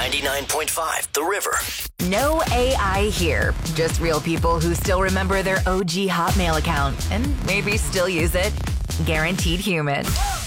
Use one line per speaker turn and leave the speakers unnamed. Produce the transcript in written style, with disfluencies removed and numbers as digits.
99.5 The River.
No AI here. Just real people who still remember their OG Hotmail account and maybe still use it. Guaranteed Human.